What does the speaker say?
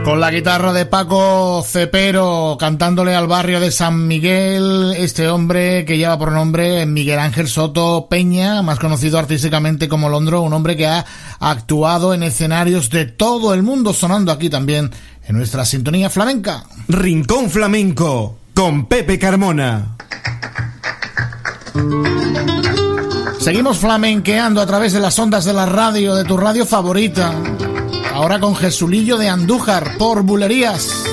Con la guitarra de Paco Cepero, cantándole al barrio de San Miguel, este hombre que lleva por nombre Miguel Ángel Soto Peña, más conocido artísticamente como Londro, un hombre que ha actuado en escenarios de todo el mundo, sonando aquí también en nuestra sintonía flamenca. Rincón Flamenco, con Pepe Carmona. Seguimos flamenqueando a través de las ondas de la radio, de tu radio favorita. Ahora con Jesulillo de Andújar por Bulerías.